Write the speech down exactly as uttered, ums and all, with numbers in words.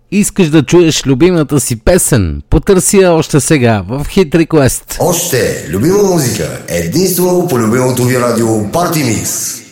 Искаш да чуеш любимата си песен? Потърси я още сега в Hit Request. Още любима музика единствено по любимото ви радио Party Mix.